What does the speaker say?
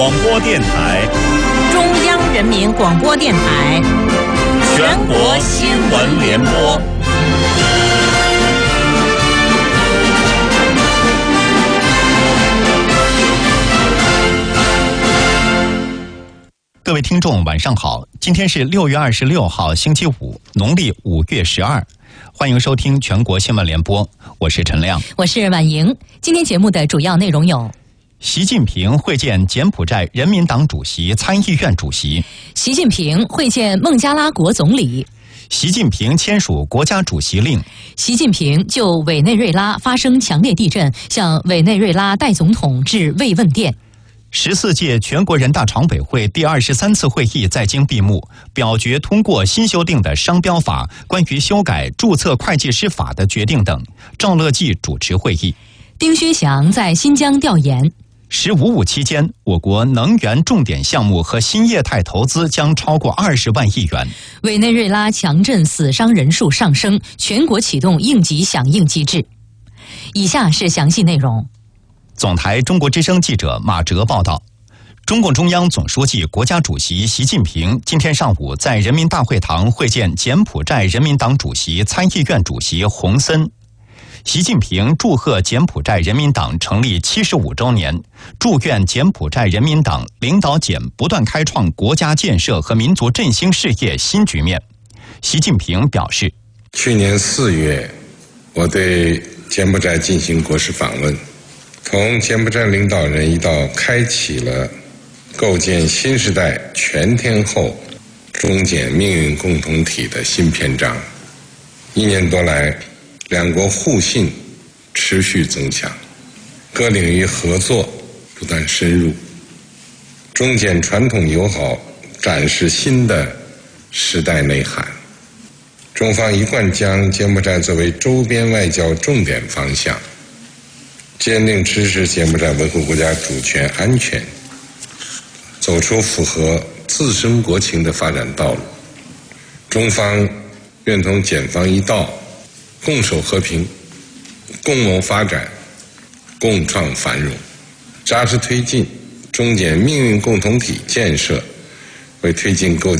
广播电台， 中央人民广播电台， 全国新闻联播。各位听众，晚上好！今天是6月26号，星期五，农历5月12。欢迎收听全国新闻联播，我是陈亮， 我是婉莹。今天节目的主要内容有： 习近平会见柬埔寨人民党主席、参议院主席； 习近平会见孟加拉国总理； 习近平签署国家主席令； 习近平就委内瑞拉发生强烈地震，向委内瑞拉代总统致慰问电。 14届全国人大常委会第23次会议在京闭幕，表决通过新修订的商标法、关于修改注册会计师法的决定等。赵乐际主持会议。 丁薛祥在新疆调研。 “15+5”期间，我国能源重点项目和新业态投资将超过20万亿元。 委内瑞拉强震死伤人数上升，全国启动应急响应机制。以下是详细内容。 总台中国之声记者马哲报道，中共中央总书记、国家主席习近平今天上午在人民大会堂会见柬埔寨人民党主席、参议院主席洪森。习近平祝贺柬埔寨人民党成立75周年，祝愿柬埔寨人民党领导柬不断开创国家建设和民族振兴事业新局面。习近平表示， 去年4月，我对柬埔寨进行国事访问，同柬埔寨领导人一道开启了构建新时代全天候中柬命运共同体的新篇章。1年多来，两国互信持续增强，各领域合作不断深入，中柬传统友好展示新的时代内涵。中方一贯将柬埔寨作为周边外交重点方向，坚定支持柬埔寨维护国家主权安全，走出符合自身国情的发展道路。中方愿同柬方一道，共守和平，共谋发展，共创繁荣，扎实推进中柬命运共同体建设，为推进构建